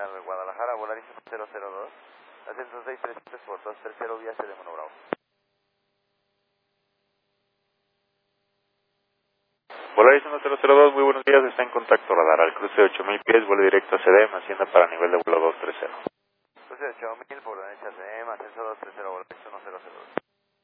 Guadalajara, Volaris 002, ascenso 633 por 230 vía CD1 Bravo. Volaris 1002, muy buenos días, está en contacto radar al cruce de 8000 pies, vuelo directo a CDM, hacienda para nivel de vuelo 230.